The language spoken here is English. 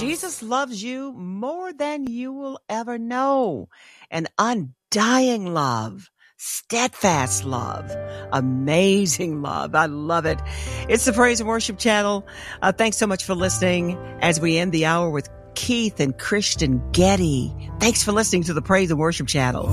Jesus loves you more than you will ever know. An undying love, steadfast love, amazing love. I love it. It's the Praise and Worship Channel. Thanks so much for listening as we end the hour with Keith and Christian Getty. Thanks for listening to the Praise and Worship Channel.